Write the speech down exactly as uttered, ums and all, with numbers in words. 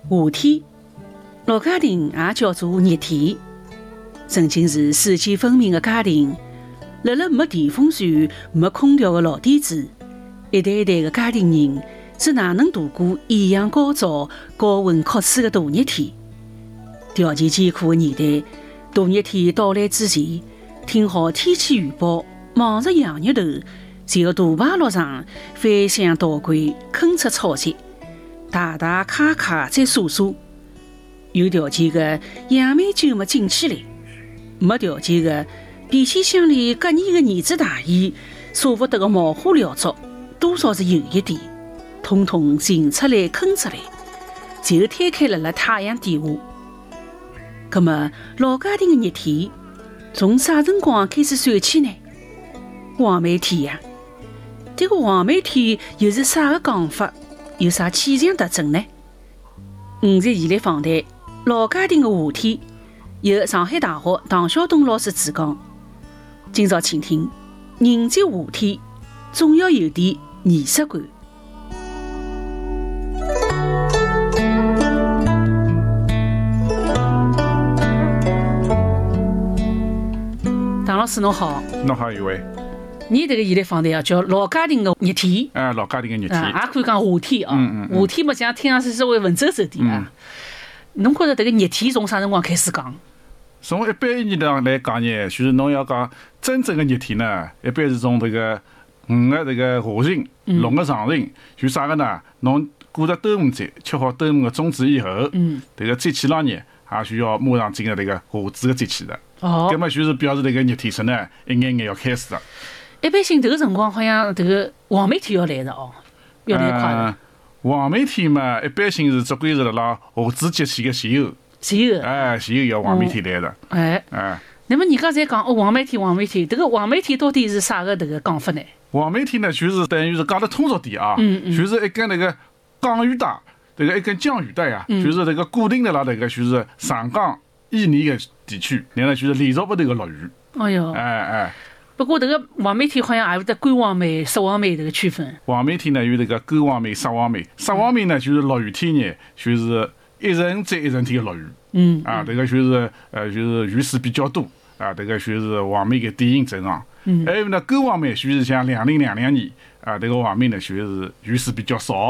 夏天，老家庭也叫做热天，曾经是四季分明的家庭。辣辣没电风扇、没空调的老底子，一代一代的家庭人是哪能度过艳阳高照、高温酷暑的大热天？条件艰苦的年代，大热天到来之前，听好天气预报，望着洋日头，就大排路上翻箱倒柜，吭出草席，大大卡卡再数数。有条件的杨梅酒没敬起来，没条件的皮箱箱里隔年的儿子大衣，舍不得的毛花料足，多少是有一点，统统寻出来坑出来，就摊开了辣太阳底下。那么老家庭的热天从啥辰光开始算起呢？黄梅天呀！这个黄梅天又是啥个讲法？有啥气象特征呢？五十二列访谈老家庭的夏天，由上海大学唐晓东老师主讲。今朝请听人在夏天总要有点仪式感。唐老师侬好。 侬好，一位。 你这个现在访谈啊，叫老家庭的热天。 哎，老家庭的热天。 啊，也可以讲夏天啊。 嗯嗯嗯、 夏天嘛，讲听上去稍微文绉绉点啊。侬、嗯、觉着这个热天从啥辰光开始讲？ 从一般意义上来讲呢，就是侬要讲真正的热天呢，一般是从这个五个这个下旬，六个上旬，就啥个呢？侬过了端午节，吃好端午的粽子以后，嗯，这个节气朗热，也需要马上进入这个夏至的节气的。哦，那么就是表示这个热天时呢，一眼眼要开始了。 一般性这个辰光好像这个黄梅天要来的哦，要来快的。 呃、黄梅天嘛，一般性是只归是辣夏至节气的前后。 前后， 哎，前后要黄梅天来的， 哎哎。那么人家在讲哦，黄梅天，黄梅天，这个黄梅天到底是啥个这个讲法呢？ 黄梅天呢，就是等于是讲得通俗点啊，嗯嗯就是一根那个降雨带，这个一根降雨带啊，嗯、就是这个固定的啦，这个就是上港以内的地区，然后就是连续不断的落雨。 哎呦， 哎哎。 不过这个黄梅天好像也有得干黄梅、湿黄梅这个区分。 黄梅天呢有这个干黄梅、湿黄梅，湿黄梅呢就是落雨天呢，就是一阵再一阵天的落雨。嗯啊，这个就是呃，就是雨水比较多啊，这个就是黄梅的典型症状。嗯，还有呢，干黄梅就是像两零两两年啊，这个黄梅呢就是雨水比较少。